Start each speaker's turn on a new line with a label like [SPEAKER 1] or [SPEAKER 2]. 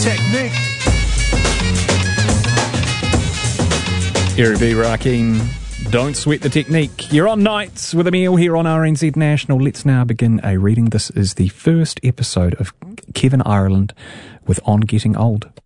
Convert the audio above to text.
[SPEAKER 1] technique.
[SPEAKER 2] Gary B. Rakim, don't sweat the technique. You're on Nights with Emile here on RNZ National. Let's now begin a reading. This is the first episode of Kevin Ireland with On Getting Old.